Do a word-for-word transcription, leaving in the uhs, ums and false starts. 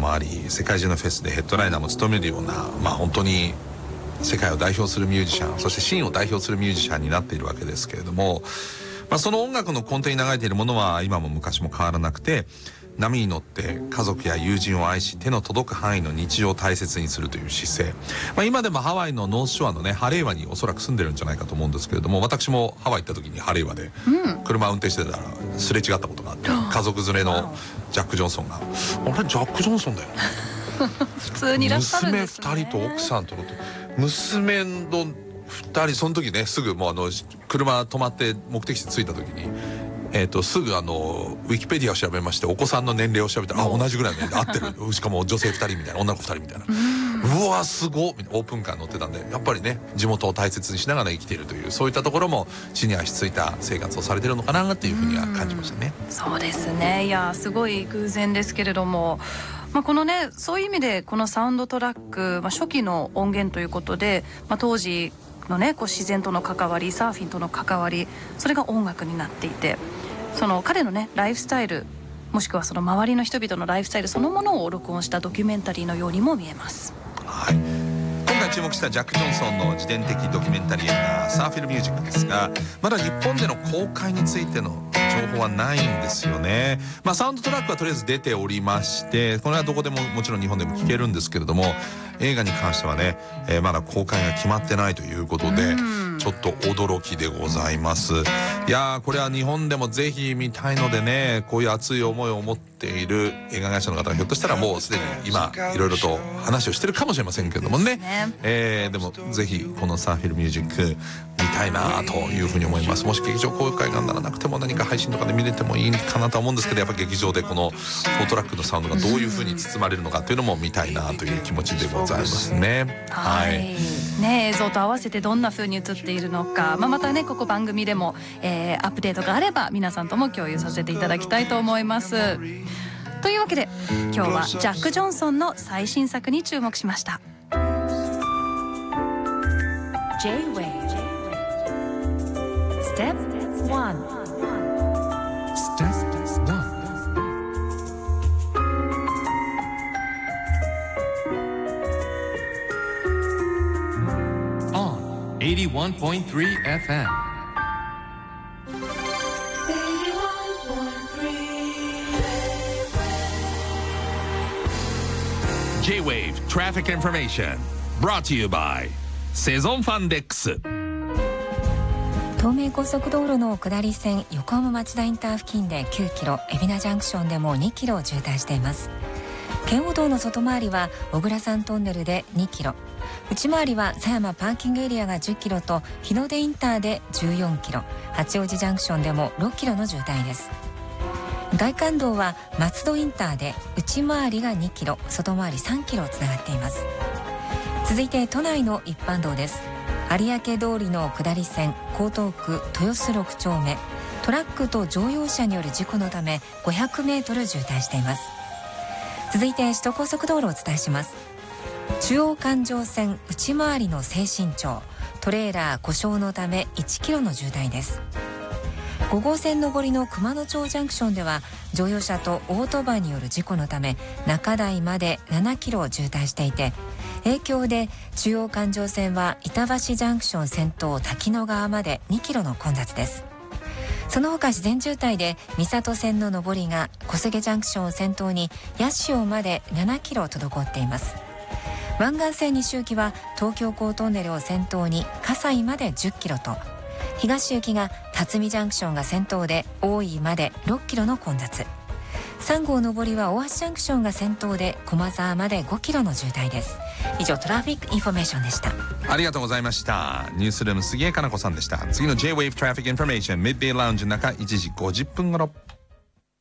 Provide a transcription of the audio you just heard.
もあり、世界中のフェスでヘッドライナーも務めるような、まあ本当に世界を代表するミュージシャン、そしてシーンを代表するミュージシャンになっているわけですけれども、まあ、その音楽の根底に流れているものは今も昔も変わらなくて、波に乗って家族や友人を愛し、手の届く範囲の日常を大切にするという姿勢、まあ、今でもハワイのノースショアのねハレイワにおそらく住んでるんじゃないかと思うんですけれども、私もハワイ行った時にハレイワで車運転してたらすれ違ったことがあって、家族連れのジャック・ジョンソンが「あれジャック・ジョンソンだよね」 普通にいらっしゃるんですね。 娘ふたりと奥さんとの娘のふたり、その時ねすぐもうあの車止まって目的地着いた時に、えー、とすぐあのウィキペディアを調べまして、お子さんの年齢を調べたら、あ同じぐらいの年齢合ってるしかも女性ふたりみたいな、女の子ふたりみたいな、うわすごっみたいな、オープンカー乗ってたんで、やっぱりね地元を大切にしながら生きているという、そういったところも地に足ついた生活をされてるのかなっていうふうには感じましたね。 そうですね。いやすごい偶然ですけれども、まあ、このねそういう意味でこのサウンドトラック、まあ、初期の音源ということで、まあ、当時のねこう自然との関わり、サーフィンとの関わり、それが音楽になっていて、その彼のねライフスタイル、もしくはその周りの人々のライフスタイルそのものを録音したドキュメンタリーのようにも見えます。 はい、今回注目したジャック・ジョンソンの自伝的ドキュメンタリー映画「サーフィル・ミュージック」ですが、まだ日本での公開についての情報はないんですよね。まあサウンドトラックはとりあえず出ておりまして、これはどこでももちろん日本でも聴けるんですけれども、映画に関してはね、えー、まだ公開が決まってないということで、ちょっと驚きでございます。いやーこれは日本でもぜひ見たいのでね、こういう熱い思いを持っている映画会社の方がひょっとしたらもうすでに今いろいろと話をしてるかもしれませんけれどもね、えー、でもぜひこのサーフィルミュージック見たいなというふうに思います。もし劇場公開がならなくても何か配信とかで見れてもいいかなと思うんですけど、やっぱ劇場でこのフォートラックのサウンドがどういうふうに包まれるのかというのも見たいなという気持ちでございますね。 はい、はい、ね、映像と合わせてどんな風に映っているのか、まあ、またねここ番組でも、えー、アップデートがあれば皆さんとも共有させていただきたいと思います。というわけで今日はジャック・ジョンソンの最新作に注目しました。 J-Wave Step ワン Step ワン On エイティワンポイントスリーエフエム J-Wave Traffic Information brought to you by セゾンファンデックス。 東名高速道路の下り線横浜町田インター付近できゅうキロ、海老名ジャンクションでもにキロ渋滞しています。圏央道の外回りは小倉山トンネルでにキロ、内回りは狭山パーキングエリアがじゅっキロと日の出インターでじゅうよんキロ、八王子ジャンクションでもろっキロの渋滞です。外環道は松戸インターで内回りがにキロ、外回りさんキロつながっています。続いて都内の一般道です。有明通りの下り線江東区豊洲ろく丁目、トラックと乗用車による事故のためごひゃくメートル渋滞しています。続いて首都高速道路をお伝えします。中央環状線内回りの西新町、トレーラー故障のためいちキロの渋滞です。ご号線上りの熊野町ジャンクションでは乗用車とオートバイによる事故のため中台までななキロ渋滞していて、影響で中央環状線は板橋ジャンクション先頭滝野川までにキロの混雑です。その他自然渋滞で三郷線の上りが小菅ジャンクションを先頭に八潮までななキロ滞っています。湾岸線西行きは東京港トンネルを先頭に葛西までじゅっキロと、東行きが辰巳ジャンクションが先頭で大井までろっキロの混雑。さん号上りは大橋ジャンクションが先頭で駒沢までごキロの渋滞です。以上トラフィックインフォメーションでした。 ありがとうございました。ニュースルーム杉江かな子さんでした。次の J-Wave Traffic Information ミッドデイラウンジの中いちじごじゅっぷん頃。